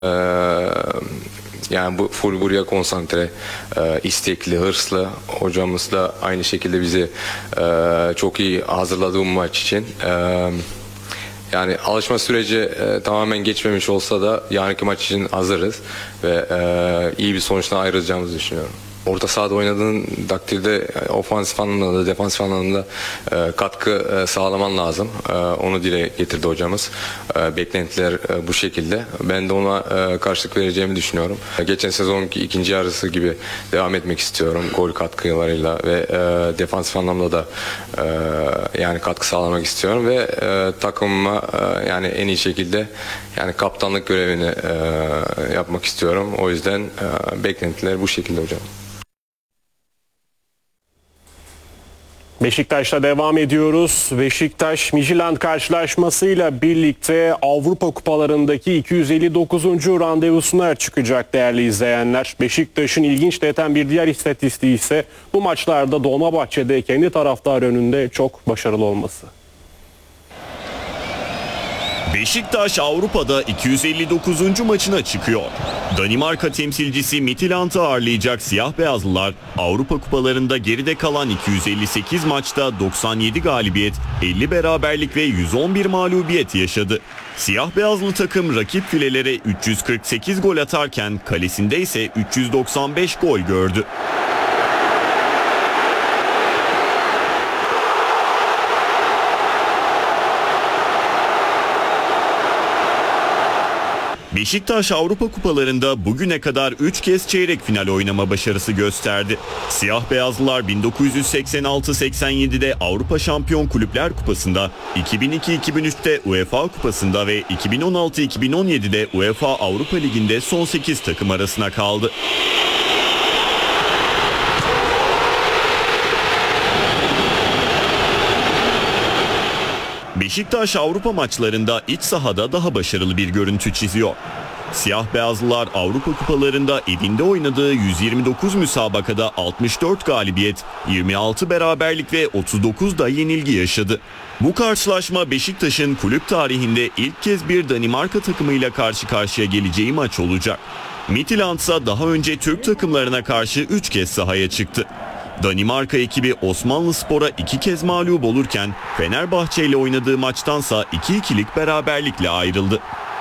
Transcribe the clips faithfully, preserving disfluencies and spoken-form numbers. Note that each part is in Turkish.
Ee, yani bu full buraya konsantre, e, istekli, hırslı. Hocamız da aynı şekilde bizi e, çok iyi hazırladı bu maç için. E, yani alışma süreci e, tamamen geçmemiş olsa da yarınki maç için hazırız ve e, iyi bir sonuçla ayrılacağımızı düşünüyorum. Orta sahada oynadığın takdirde ofansif anlamda da defansif anlamda e, katkı e, sağlaman lazım. E, onu dile getirdi hocamız. E, beklentiler e, bu şekilde. Ben de ona e, karşılık vereceğimi düşünüyorum. E, geçen sezonki ikinci yarısı gibi devam etmek istiyorum. Gol katkılarıyla ve e, defansif anlamda da e, yani katkı sağlamak istiyorum ve e, takımıma e, yani en iyi şekilde yani kaptanlık görevini e, yapmak istiyorum. O yüzden e, beklentiler bu şekilde hocam. Beşiktaş'ta devam ediyoruz. Beşiktaş Midtjylland karşılaşmasıyla birlikte Avrupa Kupalarındaki iki yüz elli dokuzuncu randevusuna çıkacak değerli izleyenler. Beşiktaş'ın ilginç deten bir diğer istatistiği ise bu maçlarda Dolmabahçe'de kendi taraftar önünde çok başarılı olması. Beşiktaş Avrupa'da iki yüz elli dokuzuncu maçına çıkıyor. Danimarka temsilcisi Midtjylland'ı ağırlayacak siyah beyazlılar Avrupa kupalarında geride kalan iki yüz elli sekiz maçta doksan yedi galibiyet, elli beraberlik ve yüz on bir mağlubiyet yaşadı. Siyah beyazlı takım rakip filelere üç yüz kırk sekiz gol atarken kalesinde ise üç yüz doksan beş gol gördü. Beşiktaş Avrupa Kupalarında bugüne kadar üç kez çeyrek final oynama başarısı gösterdi. Siyah beyazlılar bin dokuz yüz seksen altı seksen yedi'de Avrupa Şampiyon Kulüpler Kupası'nda, iki bin iki iki bin üç'te UEFA Kupası'nda ve iki bin on altı iki bin on yedi'de UEFA Avrupa Ligi'nde son sekiz takım arasına kaldı. Beşiktaş Avrupa maçlarında iç sahada daha başarılı bir görüntü çiziyor. Siyah beyazlılar Avrupa kupalarında evinde oynadığı yüz yirmi dokuz müsabakada altmış dört galibiyet, yirmi altı beraberlik ve otuz dokuz da yenilgi yaşadı. Bu karşılaşma Beşiktaş'ın kulüp tarihinde ilk kez bir Danimarka takımıyla karşı karşıya geleceği maç olacak. Midtjylland ise daha önce Türk takımlarına karşı üç kez sahaya çıktı. Danimarka ekibi Osmanlıspor'a iki kez mağlup olurken Fenerbahçe ile oynadığı maçtansa iki ikilik beraberlikle ayrıldı.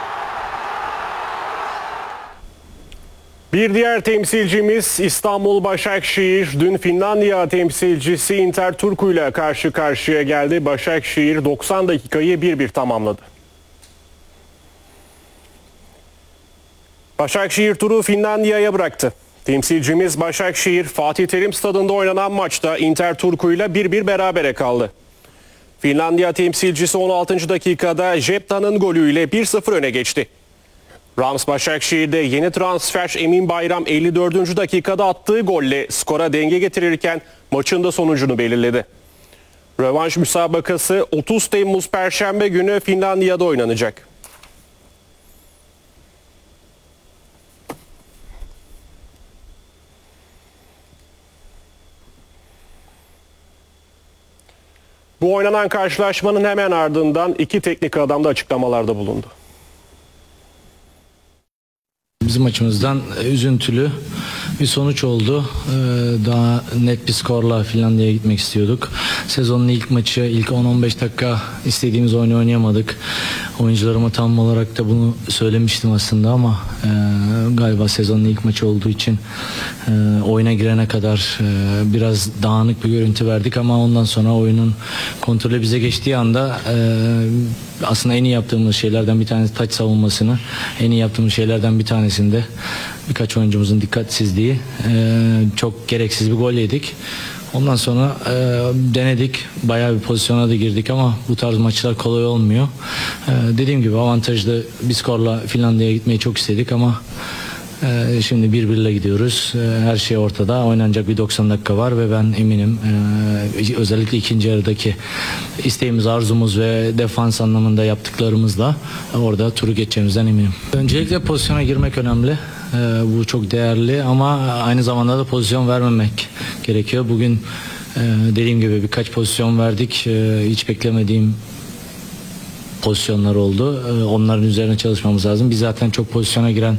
Bir diğer temsilcimiz İstanbul Başakşehir. Dün Finlandiya temsilcisi Inter Turku ile karşı karşıya geldi. Başakşehir doksan dakikayı bir bir tamamladı. Başakşehir turu Finlandiya'ya bıraktı. Temsilcimiz Başakşehir, Fatih Terim Stadı'nda oynanan maçta Inter Turku ile bir bir berabere kaldı. Finlandiya temsilcisi on altıncı dakikada Jepta'nın golüyle bir sıfır öne geçti. Rams Başakşehir'de yeni transfer Emin Bayram elli dördüncü dakikada attığı golle skora denge getirirken maçın da sonucunu belirledi. Rövanş müsabakası otuz Temmuz Perşembe günü Finlandiya'da oynanacak. Bu oynanan karşılaşmanın hemen ardından iki teknik adam da açıklamalarda bulundu. Bizim açımızdan üzüntülü bir sonuç oldu. Daha net bir skorla Finlandiya'ya gitmek istiyorduk. Sezonun ilk maçı, ilk on on beş dakika istediğimiz oyunu oynayamadık. Oyuncularıma tam olarak da bunu söylemiştim aslında ama e, galiba sezonun ilk maçı olduğu için e, oyuna girene kadar e, biraz dağınık bir görüntü verdik ama ondan sonra oyunun kontrolü bize geçtiği anda e, aslında en iyi yaptığımız şeylerden bir tanesi taç savunmasını, en iyi yaptığımız şeylerden bir tanesinde birkaç oyuncumuzun dikkatsizliği, e, çok gereksiz bir gol yedik. Ondan sonra e, denedik, bayağı bir pozisyona da girdik ama bu tarz maçlar kolay olmuyor. E, dediğim gibi avantajlı bir skorla Finlandiya'ya gitmeyi çok istedik ama e, şimdi bir birle gidiyoruz. E, her şey ortada, oynanacak bir doksan dakika var ve ben eminim e, özellikle ikinci yarıdaki isteğimiz, arzumuz ve defans anlamında yaptıklarımızla orada turu geçeceğimizden eminim. Öncelikle pozisyona girmek önemli. Ee, bu çok değerli ama aynı zamanda da pozisyon vermemek gerekiyor. Bugün e, dediğim gibi birkaç pozisyon verdik. E, hiç beklemediğim pozisyonlar oldu. Ee, Onların üzerine çalışmamız lazım. Biz zaten çok pozisyona giren